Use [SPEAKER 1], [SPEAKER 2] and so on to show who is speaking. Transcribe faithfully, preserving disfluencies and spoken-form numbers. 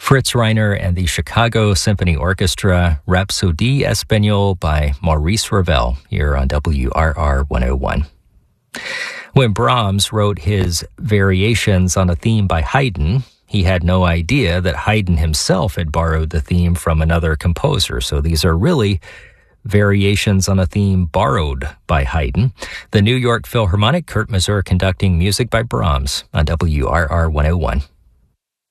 [SPEAKER 1] Fritz Reiner and the Chicago Symphony Orchestra, Rhapsodie Espagnole by Maurice Ravel, here on W R R one oh one. When Brahms wrote his Variations on a Theme by Haydn, he had no idea that Haydn himself had borrowed the theme from another composer, so these are really variations on a theme borrowed by Haydn. The New York Philharmonic, Kurt Masur conducting music by Brahms on W R R one oh one.